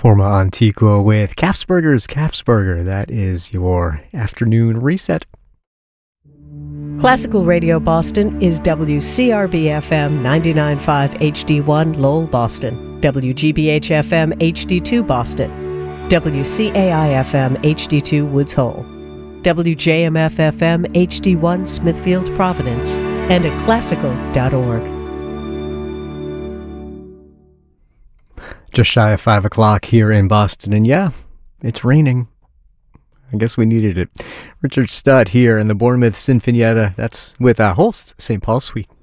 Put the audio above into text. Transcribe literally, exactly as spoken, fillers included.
Forma Antigua with Capsburger's Capsburger. That is your afternoon reset. Classical Radio Boston is W C R B F M ninety-nine point five H D one Lowell, Boston, W G B H F M H D two Boston, W C A I F M H D two Woods Hole, W J M F F M H D one Smithfield, Providence, and at classical dot org. Just shy of five o'clock here in Boston, and yeah, it's raining. I guess we needed it. Richard Studd here in the Bournemouth Sinfonietta. That's with uh, Holst, Saint Paul Suite.